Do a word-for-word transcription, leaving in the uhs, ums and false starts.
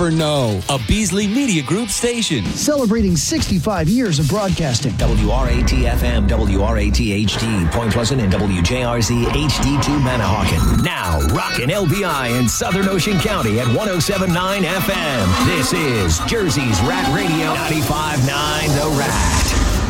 never know. A Beasley Media Group station. Celebrating sixty-five years of broadcasting. W R A T F M, W R A T H D, Point Pleasant, and W J R Z H D two Manahawkin. Now, rockin' L B I in Southern Ocean County at one oh seven point nine F M. This is Jersey's Rat Radio, ninety-five point nine The Rat.